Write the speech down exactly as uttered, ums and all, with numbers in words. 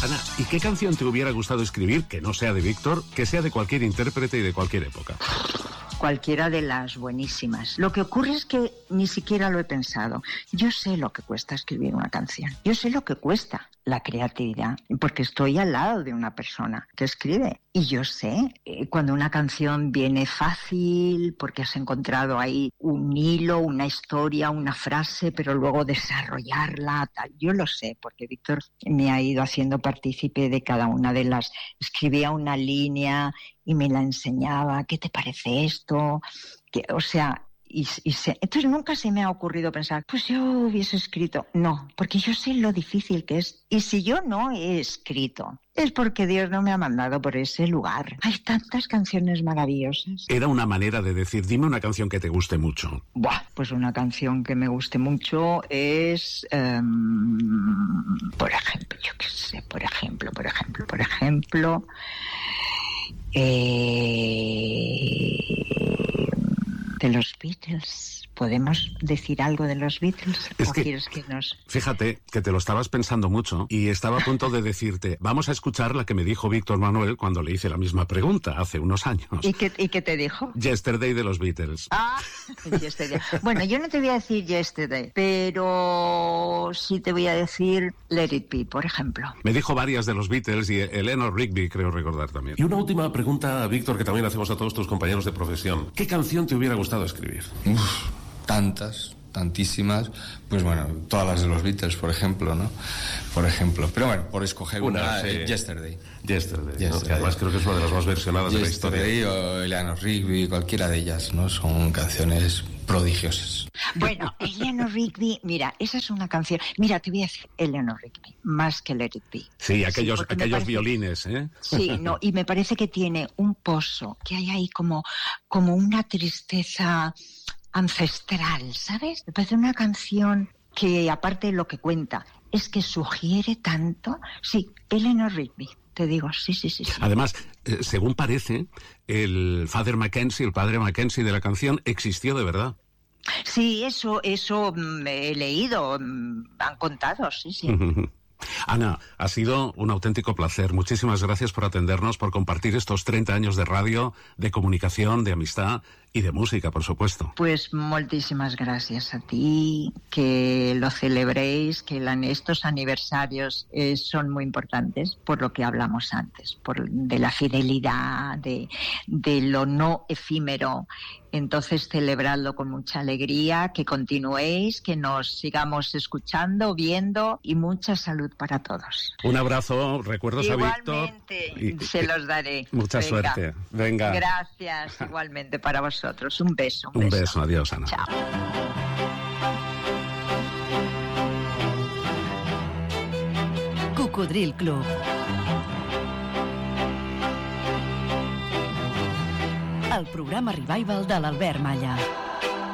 Ana, ¿y qué canción te hubiera gustado escribir que no sea de Víctor, que sea de cualquier intérprete y de cualquier época? Cualquiera de las buenísimas. Lo que ocurre es que ni siquiera lo he pensado. Yo sé lo que cuesta escribir una canción. Yo sé lo que cuesta la creatividad, porque estoy al lado de una persona que escribe. Y yo sé eh, cuando una canción viene fácil, porque has encontrado ahí un hilo, una historia, una frase, pero luego desarrollarla, tal. Yo lo sé, porque Víctor me ha ido haciendo partícipe de cada una de las... Escribía una línea y me la enseñaba. ¿Qué te parece esto? Que, o sea... Y, y se, entonces nunca se me ha ocurrido pensar, pues yo hubiese escrito. No, porque yo sé lo difícil que es. Y si yo no he escrito, es porque Dios no me ha mandado por ese lugar. Hay tantas canciones maravillosas. Era una manera de decir, dime una canción que te guste mucho. Buah, pues una canción que me guste mucho es, um, por ejemplo, yo qué sé, por ejemplo, por ejemplo, por ejemplo... Eh... de los Beatles. ¿Podemos decir algo de los Beatles? Es ¿O que, quieres que nos...? Fíjate que te lo estabas pensando mucho y estaba a punto de decirte, vamos a escuchar la que me dijo Víctor Manuel cuando le hice la misma pregunta hace unos años. ¿Y qué, y qué te dijo? Yesterday de los Beatles. Ah, Yesterday. Bueno, yo no te voy a decir Yesterday, pero sí te voy a decir Let It Be, por ejemplo. Me dijo varias de los Beatles y Eleanor Rigby, creo recordar también. Y una última pregunta, Víctor, que también hacemos a todos tus compañeros de profesión. ¿Qué canción te hubiera gustado escribir? Uf, tantas, tantísimas. Pues bueno, todas las de los Beatles, por ejemplo, ¿no? Por ejemplo. Pero bueno, por escoger una, una sí. Yesterday. Yesterday, Yesterday. ¿no? Que además creo que es una de las más versionadas Yesterday de la historia. O Eleanor Rigby, cualquiera de ellas, ¿no? Son canciones prodigiosas. Bueno, Eleanor Rigby, mira, esa es una canción. Mira, te voy a decir Eleanor Rigby, más que Let It Be. Sí, aquellos, sí, aquellos parece, violines, ¿eh? Sí, no, y me parece que tiene un pozo, que hay ahí como, como una tristeza ancestral, ¿sabes? Me parece una canción que, aparte de lo que cuenta, es que sugiere tanto. Sí, Eleanor Rigby. Te digo, sí, sí, sí. sí. Además, eh, según parece, el Father Mackenzie, el padre Mackenzie de la canción, existió de verdad. Sí, eso, eso mm, he leído, mm, han contado, sí, sí. Ana, ha sido un auténtico placer. Muchísimas gracias por atendernos, por compartir estos treinta años de radio, de comunicación, de amistad y de música, por supuesto. Pues muchísimas gracias a ti, que lo celebréis, que la, estos aniversarios eh, son muy importantes por lo que hablamos antes, por de la fidelidad, de, de lo no efímero. Entonces, celebradlo con mucha alegría, que continuéis, que nos sigamos escuchando, viendo y mucha salud para todos. Un abrazo, recuerdos a Víctor. Igualmente, se los daré. Mucha Venga. suerte. Venga. Gracias, igualmente para vosotros. Un beso. Un, un beso. beso, adiós, Ana. Chao. Cocodril Club. El programa Revival de l'Albert Malla.